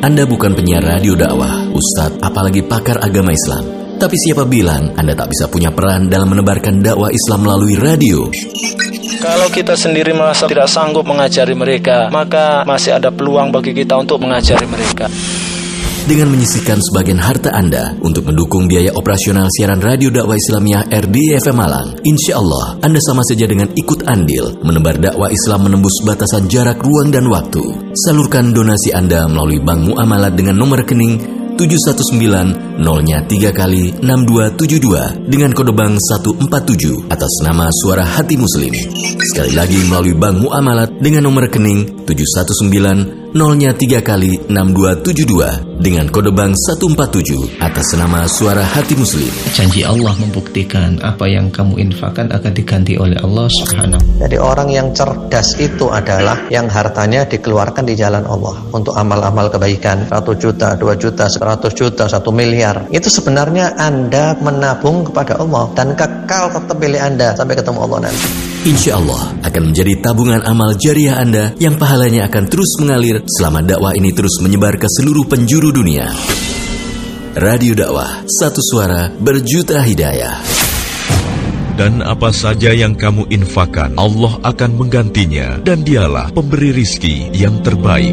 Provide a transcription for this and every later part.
Anda bukan penyiar radio dakwah, ustadz, apalagi pakar agama Islam. Tapi siapa bilang Anda tak bisa punya peran dalam menebarkan dakwah Islam melalui radio? Kalau kita sendiri merasa tidak sanggup mengajari mereka, maka masih ada peluang bagi kita untuk mengajari mereka. Dengan menyisihkan sebagian harta Anda untuk mendukung biaya operasional siaran radio dakwah Islamiyah RDI FM Malang, insya Allah Anda sama saja dengan ikut andil menebar dakwah Islam menembus batasan jarak, ruang, dan waktu. Salurkan donasi Anda melalui Bank Muamalat dengan nomor rekening 719-0-3x-6272 dengan kode bank 147 atas nama Suara Hati Muslim. Sekali lagi melalui Bank Muamalat dengan nomor rekening 719-0-3x-6272 dengan kode bank 147 atas nama Suara Hati Muslim. Janji Allah membuktikan apa yang kamu infakkan akan diganti oleh Allah Subhanahu. Jadi orang yang cerdas itu adalah yang hartanya dikeluarkan di jalan Allah untuk amal-amal kebaikan. 1 juta, 2 juta, 100 juta, 1 miliar. Itu sebenarnya Anda menabung kepada Allah dan kekal tetap milik Anda sampai ketemu Allah nanti. Insya Allah akan menjadi tabungan amal jariah Anda yang pahalanya akan terus mengalir selama dakwah ini terus menyebar ke seluruh penjuru dunia. Radio dakwah, satu suara berjuta hidayah. Dan apa saja yang kamu infakkan, Allah akan menggantinya, dan dialah pemberi rizki yang terbaik.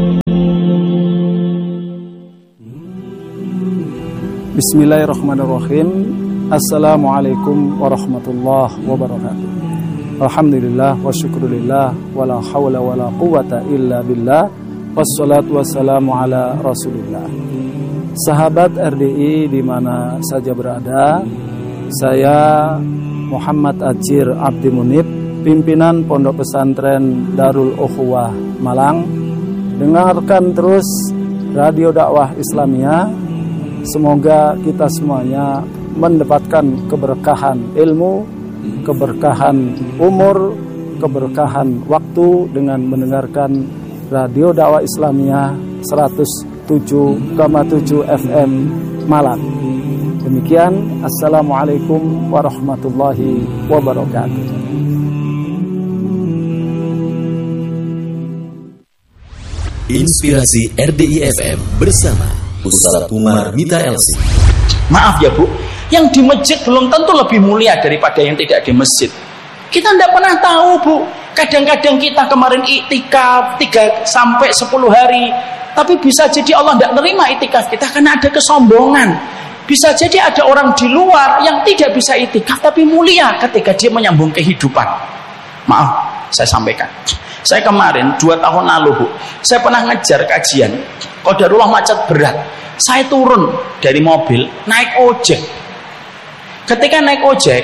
Bismillahirrahmanirrahim. Assalamualaikum warahmatullahi wabarakatuh. Alhamdulillah wa syukurillah wa la hawla wa la quwata illa billah wassalatu wassalamu ala rasulillah. Sahabat RDI di mana saja berada, saya Muhammad Ajir Abdi Munib, pimpinan Pondok Pesantren Darul Ukhuwah Malang. Dengarkan terus Radio Dakwah Islamiyah. Semoga kita semuanya mendapatkan keberkahan ilmu, keberkahan umur, keberkahan waktu dengan mendengarkan Radio Dakwah Islamiyah 107,7 FM Malang. Demikian, Assalamualaikum warahmatullahi wabarakatuh. Inspirasi RDI FM bersama Ustaz Umar Mita Elsi. Maaf ya Bu, yang di masjid belum tentu lebih mulia daripada yang tidak di masjid. Kita tidak pernah tahu Bu. Kadang-kadang kita kemarin iktikaf 3-10 hari, tapi bisa jadi Allah tidak menerima iktikaf kita karena ada kesombongan. Bisa jadi ada orang di luar yang tidak bisa iktikaf tapi mulia ketika dia menyambung kehidupan. Maaf, saya sampaikan. Saya kemarin 2 tahun lalu Bu, saya pernah ngejar kajian. Qadarullah macet berat. Saya turun dari mobil, naik ojek. Ketika naik ojek,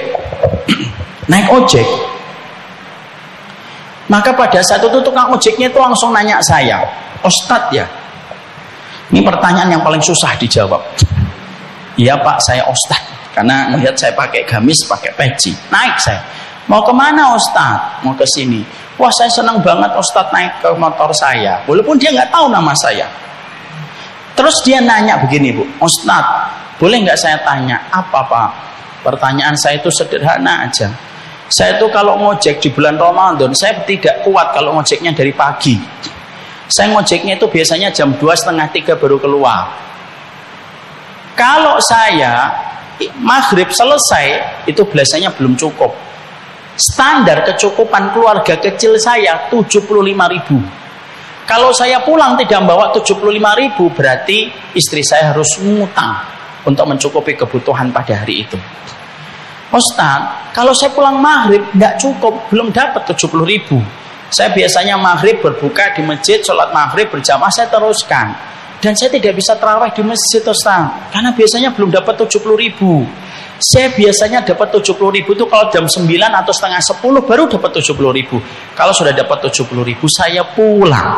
maka pada saat itu tukang ojeknya itu langsung nanya saya, Ustadz ya, ini pertanyaan yang paling susah dijawab. Iya Pak, saya Ustadz, karena melihat saya pakai gamis, pakai peci. Naik saya, mau kemana Ustadz? Mau ke sini. Wah saya senang banget Ustadz naik ke motor saya, walaupun dia nggak tahu nama saya. Terus dia nanya begini Bu, Ustadz, boleh nggak saya tanya apa Pak? Pertanyaan saya itu sederhana aja. Saya itu kalau ngojek di bulan Ramadan, saya tidak kuat kalau ngojeknya dari pagi. Saya ngojeknya itu biasanya jam 2:30 baru keluar. Kalau saya maghrib selesai, itu biasanya belum cukup. Standar kecukupan keluarga kecil saya 75.000. Kalau saya pulang tidak membawa 75.000, berarti istri saya harus ngutang untuk mencukupi kebutuhan pada hari itu. Ustaz, kalau saya pulang maghrib tidak cukup, belum dapat 70.000. Saya biasanya maghrib berbuka di masjid, sholat maghrib berjamaah saya teruskan. Dan saya tidak bisa tarawih di masjid Ustaz, karena biasanya belum dapat 70.000. Saya biasanya dapat 70.000 itu kalau jam 9 atau setengah 10 baru dapat 70.000. Kalau sudah dapat 70.000 saya pulang.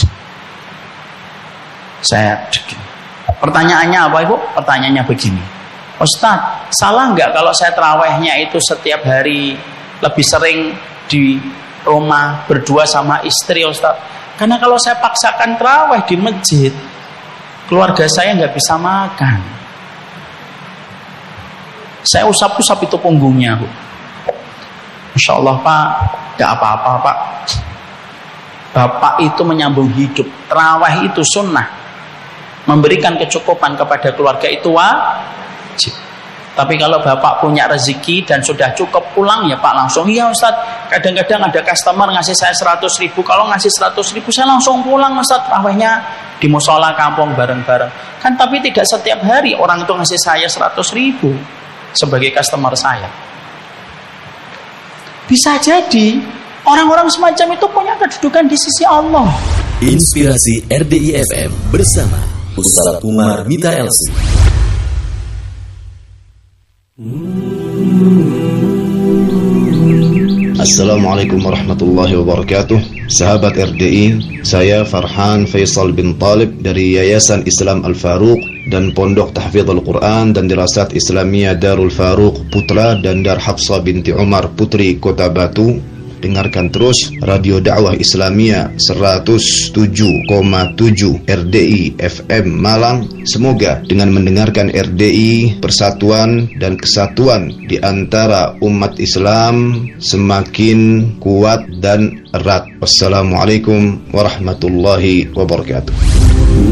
Pertanyaannya apa Ibu? Pertanyaannya begini, Ustaz, salah nggak kalau saya terawihnya itu setiap hari lebih sering di rumah berdua sama istri Ustaz? Karena kalau saya paksakan terawih di masjid, keluarga saya nggak bisa makan. Saya usap-usap itu punggungnya Bu. Insya Allah Pak, nggak apa-apa Pak. Bapak itu menyambung hidup. Terawih itu sunnah. Memberikan kecukupan kepada keluarga itu wajib. Tapi kalau bapak punya rezeki dan sudah cukup pulang, ya pak langsung, iya Ustaz, kadang-kadang ada customer ngasih saya 100.000, kalau ngasih 100.000 saya langsung pulang Ustaz, tarawihnya di musola kampung bareng-bareng. Kan tapi tidak setiap hari orang itu ngasih saya 100.000 sebagai customer saya. Bisa jadi orang-orang semacam itu punya kedudukan di sisi Allah. Inspirasi RDI FM bersama Ustaz Umar Mita Elsi. Assalamualaikum warahmatullahi wabarakatuh. Sahabat RDI, saya Farhan Faisal bin Talib dari Yayasan Islam Al-Faruq dan Pondok Tahfidz Al-Quran dan Dirasat Islamiyah Darul Faruq Putra dan Dar Hafsah binti Umar Putri Kota Batu. Dengarkan terus Radio Dakwah Islamiyah 107,7 RDI FM Malang. Semoga dengan mendengarkan RDI, persatuan dan kesatuan di antara umat Islam semakin kuat dan erat. Wassalamualaikum warahmatullahi wabarakatuh.